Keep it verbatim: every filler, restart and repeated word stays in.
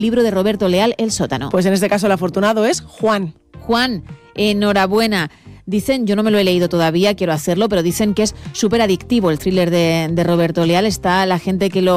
libro de Roberto Leal, El sótano. Pues en este caso el afortunado es Juan. Juan, enhorabuena. Dicen, yo no me lo he leído todavía, quiero hacerlo, pero dicen que es súper adictivo el thriller de, de Roberto Leal. Está la gente que lo